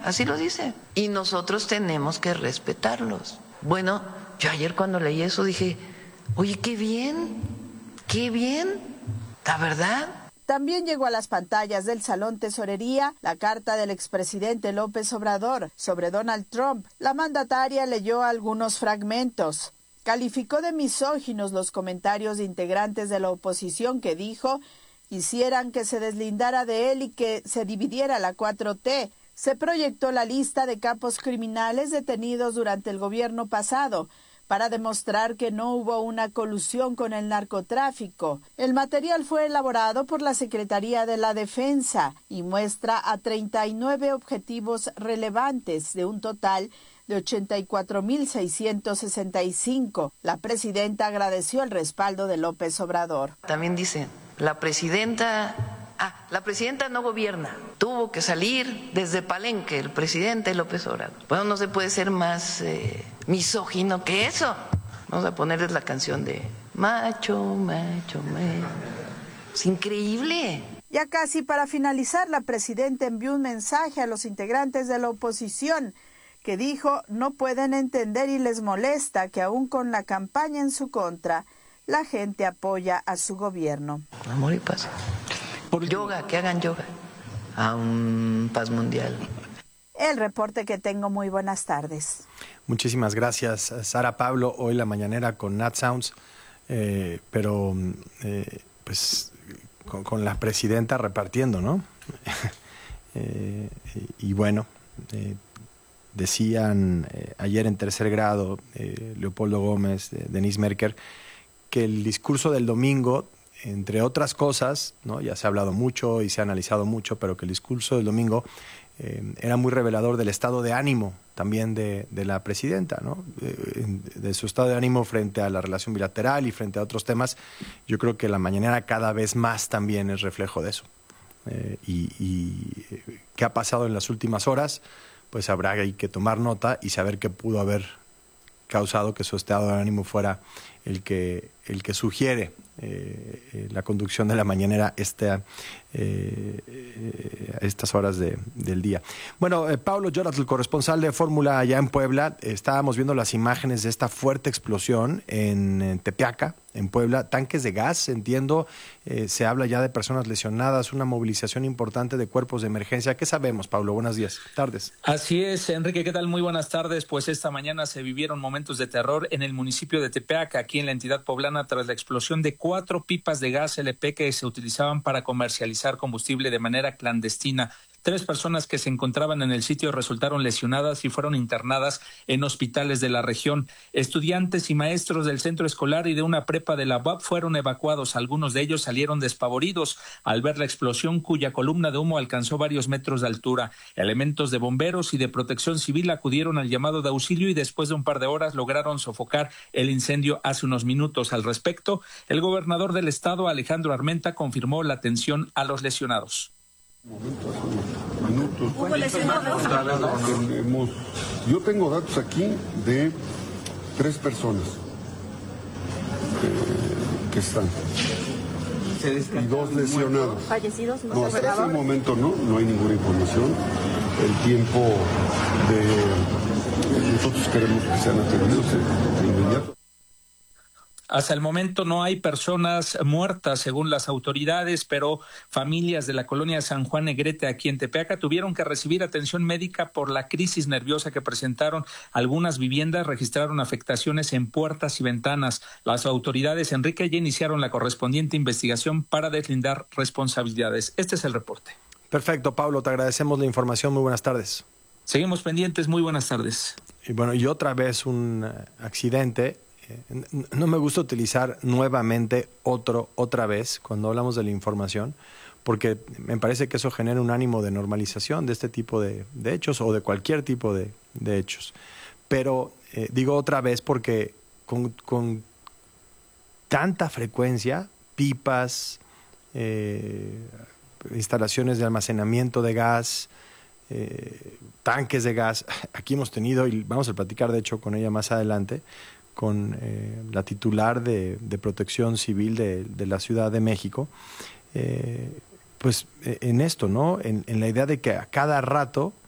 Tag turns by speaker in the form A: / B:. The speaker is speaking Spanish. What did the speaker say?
A: así lo dice. Y nosotros tenemos que respetarlos. Bueno, yo ayer cuando leí eso dije, oye, qué bien, la verdad.
B: También llegó a las pantallas del Salón Tesorería la carta del expresidente López Obrador sobre Donald Trump. La mandataria leyó algunos fragmentos. Calificó de misóginos los comentarios de integrantes de la oposición que dijo quisieran que se deslindara de él y que se dividiera la 4T. Se proyectó la lista de capos criminales detenidos durante el gobierno pasado para demostrar que no hubo una colusión con el narcotráfico. El material fue elaborado por la Secretaría de la Defensa y muestra a 39 objetivos relevantes de un total de 84,665. La presidenta agradeció el respaldo de López Obrador.
A: También dice, la presidenta no gobierna. Tuvo que salir desde Palenque el presidente López Obrador. Bueno, no se puede ser más misógino que eso. Vamos a ponerles la canción de macho, macho, macho. Es increíble.
B: Ya casi para finalizar, la presidenta envió un mensaje a los integrantes de la oposición que dijo no pueden entender y les molesta que aún con la campaña en su contra, la gente apoya a su gobierno.
A: Amor y paz. Por yoga, que hagan yoga. A un paz mundial.
B: El reporte que tengo. Muy buenas tardes.
C: Muchísimas gracias, Sara. Pablo, hoy la mañanera con Nat Sounds, pero pues con la presidenta repartiendo, ¿no? Y bueno, decían ayer en tercer grado Leopoldo Gómez, Denise Merker, que el discurso del domingo, entre otras cosas, ¿no? Ya se ha hablado mucho y se ha analizado mucho, pero que el discurso del domingo era muy revelador del estado de ánimo también de la presidenta, ¿no? De su estado de ánimo frente a la relación bilateral y frente a otros temas. Yo creo que la mañanera cada vez más también es reflejo de eso. Y qué ha pasado en las últimas horas, pues habrá que tomar nota y saber qué pudo haber causado que su estado de ánimo fuera el que sugiere la conducción de la mañanera a estas horas del día. Bueno, Paulo Llorat, el corresponsal de Fórmula allá en Puebla, estábamos viendo las imágenes de esta fuerte explosión en Tepeaca, en Puebla, tanques de gas, entiendo, se habla ya de personas lesionadas, una movilización importante de cuerpos de emergencia. ¿Qué sabemos, Paulo? Buenos días, tardes.
D: Así es, Enrique, ¿qué tal? Muy buenas tardes. Pues esta mañana se vivieron momentos de terror en el municipio de Tepeaca, aquí en la entidad poblana, tras la explosión de 4 pipas de gas LP que se utilizaban para comercializar combustible de manera clandestina. 3 personas que se encontraban en el sitio resultaron lesionadas y fueron internadas en hospitales de la región. Estudiantes y maestros del centro escolar y de una prepa de la UAP fueron evacuados. Algunos de ellos salieron despavoridos al ver la explosión, cuya columna de humo alcanzó varios metros de altura. Elementos de bomberos y de protección civil acudieron al llamado de auxilio y después de un par de horas lograron sofocar el incendio hace unos minutos. Al respecto, el gobernador del estado, Alejandro Armenta, confirmó la atención a los lesionados.
E: Minutos. Yo tengo datos aquí de 3 personas que están y 2 lesionados.
F: ¿Fallecidos?
E: No, hasta ese momento no hay ninguna información. El tiempo de nosotros queremos que sean atendidos de inmediato.
D: Hasta el momento no hay personas muertas, según las autoridades, pero familias de la colonia San Juan Negrete, aquí en Tepeaca, tuvieron que recibir atención médica por la crisis nerviosa que presentaron. Algunas viviendas registraron afectaciones en puertas y ventanas. Las autoridades, Enrique, ya iniciaron la correspondiente investigación para deslindar responsabilidades. Este es el reporte.
C: Perfecto, Pablo, te agradecemos la información. Muy buenas tardes.
D: Seguimos pendientes. Muy buenas tardes.
C: Y bueno, y otra vez un accidente. No me gusta utilizar nuevamente otra vez cuando hablamos de la información, porque me parece que eso genera un ánimo de normalización de este tipo de hechos o de cualquier tipo de hechos. Pero digo otra vez porque con tanta frecuencia, pipas, instalaciones de almacenamiento de gas, tanques de gas, aquí hemos tenido, y vamos a platicar de hecho con ella más adelante, con la titular de Protección Civil de la Ciudad de México, pues en esto, ¿no? En la idea de que a cada rato